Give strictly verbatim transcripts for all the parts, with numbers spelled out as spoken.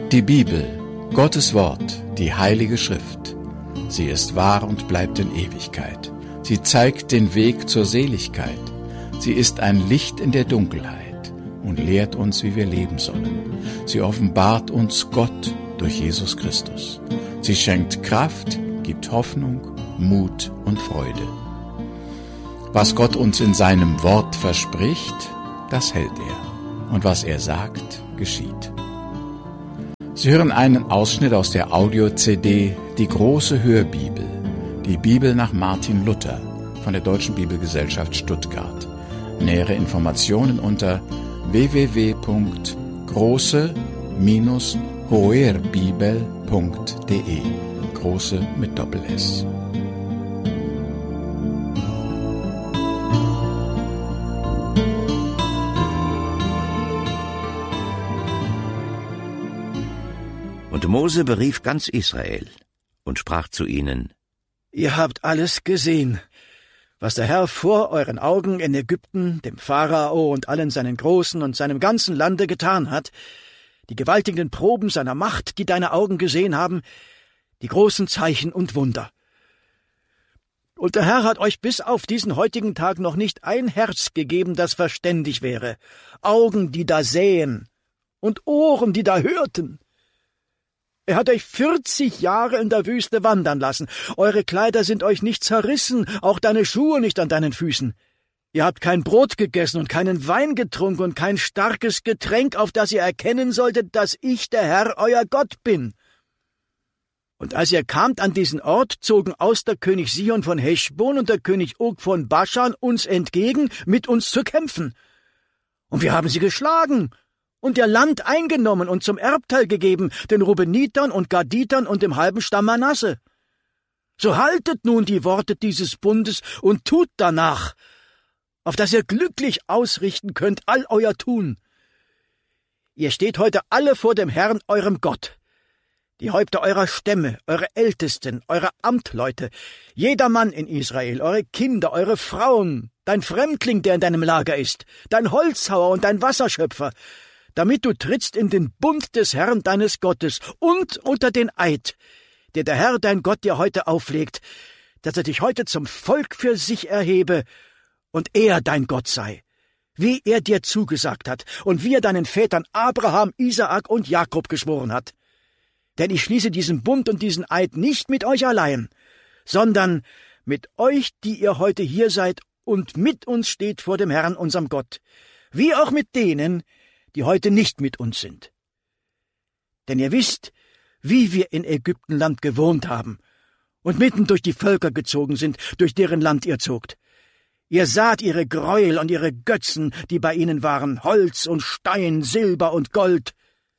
Die Bibel, Gottes Wort, die Heilige Schrift. Sie ist wahr und bleibt in Ewigkeit. Sie zeigt den Weg zur Seligkeit. Sie ist ein Licht in der Dunkelheit und lehrt uns, wie wir leben sollen. Sie offenbart uns Gott durch Jesus Christus. Sie schenkt Kraft, gibt Hoffnung, Mut und Freude. Was Gott uns in seinem Wort verspricht, das hält er. Und was er sagt, geschieht. Sie hören einen Ausschnitt aus der Audio-C D Die große Hörbibel, die Bibel nach Martin Luther von der Deutschen Bibelgesellschaft Stuttgart. Nähere Informationen unter w w w punkt große Bindestrich hoerbibel punkt de. Große mit Doppel-S. Und Mose berief ganz Israel und sprach zu ihnen: Ihr habt alles gesehen, was der Herr vor euren Augen in Ägypten, dem Pharao und allen seinen Großen und seinem ganzen Lande getan hat, die gewaltigen Proben seiner Macht, die deine Augen gesehen haben, die großen Zeichen und Wunder. Und der Herr hat euch bis auf diesen heutigen Tag noch nicht ein Herz gegeben, das verständig wäre, Augen, die da sähen, und Ohren, die da hörten. Er hat euch vierzig Jahre in der Wüste wandern lassen. Eure Kleider sind euch nicht zerrissen, auch deine Schuhe nicht an deinen Füßen. Ihr habt kein Brot gegessen und keinen Wein getrunken und kein starkes Getränk, auf das ihr erkennen solltet, dass ich der Herr, euer Gott, bin. Und als ihr kamt an diesen Ort, zogen aus der König Sihon von Heschbon und der König Og von Baschan uns entgegen, mit uns zu kämpfen. Und wir haben sie geschlagen und ihr Land eingenommen und zum Erbteil gegeben, den Rubenitern und Gaditern und dem halben Stamm Manasse. So haltet nun die Worte dieses Bundes und tut danach, auf dass ihr glücklich ausrichten könnt all euer Tun. Ihr steht heute alle vor dem Herrn, eurem Gott, die Häupter eurer Stämme, eure Ältesten, eure Amtleute, jeder Mann in Israel, eure Kinder, eure Frauen, dein Fremdling, der in deinem Lager ist, dein Holzhauer und dein Wasserschöpfer, damit du trittst in den Bund des Herrn deines Gottes und unter den Eid, der der Herr dein Gott dir heute auflegt, dass er dich heute zum Volk für sich erhebe und er dein Gott sei, wie er dir zugesagt hat und wie er deinen Vätern Abraham, Isaak und Jakob geschworen hat. Denn ich schließe diesen Bund und diesen Eid nicht mit euch allein, sondern mit euch, die ihr heute hier seid und mit uns steht vor dem Herrn, unserem Gott, wie auch mit denen, die heute nicht mit uns sind. Denn ihr wisst, wie wir in Ägyptenland gewohnt haben und mitten durch die Völker gezogen sind, durch deren Land ihr zogt. Ihr saht ihre Gräuel und ihre Götzen, die bei ihnen waren, Holz und Stein, Silber und Gold.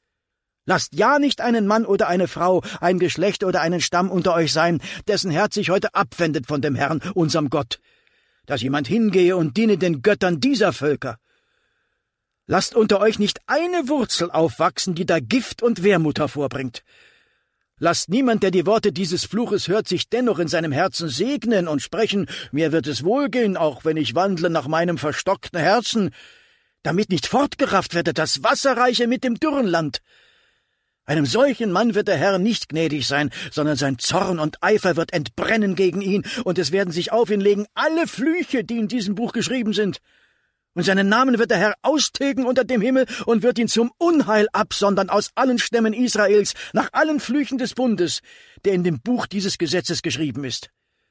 Lasst ja nicht einen Mann oder eine Frau, ein Geschlecht oder einen Stamm unter euch sein, dessen Herz sich heute abwendet von dem Herrn, unserem Gott, dass jemand hingehe und diene den Göttern dieser Völker. Lasst unter euch nicht eine Wurzel aufwachsen, die da Gift und Wermut hervorbringt. Lasst niemand, der die Worte dieses Fluches hört, sich dennoch in seinem Herzen segnen und sprechen, mir wird es wohlgehen, auch wenn ich wandle nach meinem verstockten Herzen, damit nicht fortgerafft werde das Wasserreiche mit dem dürren Land. Einem solchen Mann wird der Herr nicht gnädig sein, sondern sein Zorn und Eifer wird entbrennen gegen ihn, und es werden sich auf ihn legen alle Flüche, die in diesem Buch geschrieben sind. Und seinen Namen wird der Herr austilgen unter dem Himmel und wird ihn zum Unheil absondern aus allen Stämmen Israels, nach allen Flüchen des Bundes, der in dem Buch dieses Gesetzes geschrieben ist.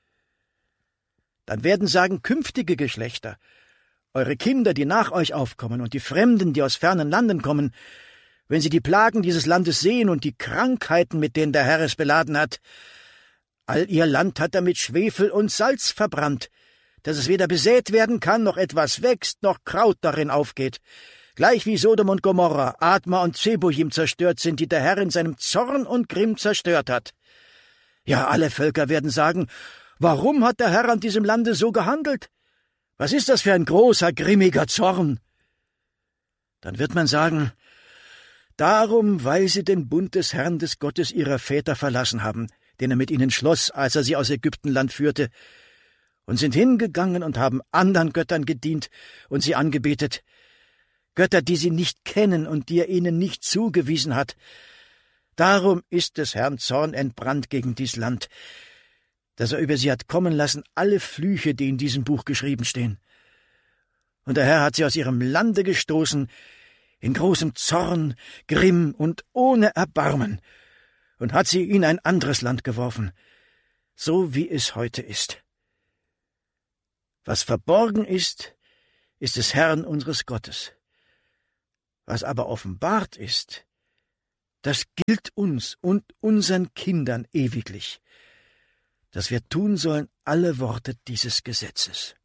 Dann werden sagen künftige Geschlechter, eure Kinder, die nach euch aufkommen, und die Fremden, die aus fernen Landen kommen, wenn sie die Plagen dieses Landes sehen und die Krankheiten, mit denen der Herr es beladen hat, all ihr Land hat er mit Schwefel und Salz verbrannt, dass es weder besät werden kann, noch etwas wächst, noch Kraut darin aufgeht, gleich wie Sodom und Gomorra, Adma und Zeboim zerstört sind, die der Herr in seinem Zorn und Grimm zerstört hat. Ja, alle Völker werden sagen, warum hat der Herr an diesem Lande so gehandelt? Was ist das für ein großer, grimmiger Zorn? Dann wird man sagen, darum, weil sie den Bund des Herrn des Gottes ihrer Väter verlassen haben, den er mit ihnen schloss, als er sie aus Ägyptenland führte, und sind hingegangen und haben anderen Göttern gedient und sie angebetet, Götter, die sie nicht kennen und die er ihnen nicht zugewiesen hat, Darum ist des Herrn Zorn entbrannt gegen dies Land, dass er über sie hat kommen lassen alle Flüche, die in diesem Buch geschrieben stehen. Und der Herr hat sie aus ihrem Lande gestoßen, in großem Zorn, Grimm und ohne Erbarmen, und hat sie in ein anderes Land geworfen, so wie es heute ist. Was verborgen ist, ist des Herrn unseres Gottes. Was aber offenbart ist, das gilt uns und unseren Kindern ewiglich, dass wir tun sollen alle Worte dieses Gesetzes.